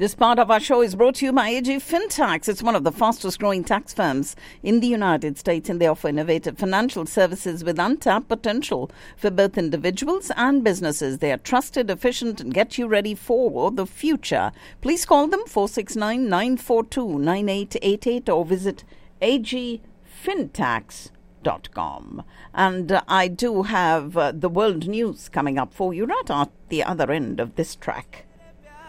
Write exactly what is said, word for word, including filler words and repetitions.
This part of our show is brought to you by A G Fintax. It's one of the fastest growing tax firms in the United States, and they offer innovative financial services with untapped potential for both individuals and businesses. They are trusted, efficient, and get you ready for the future. Please call them four six nine, nine four two, nine eight eight eight or visit a g fintax dot com. And uh, I do have uh, the world news coming up for you right at the other end of this track.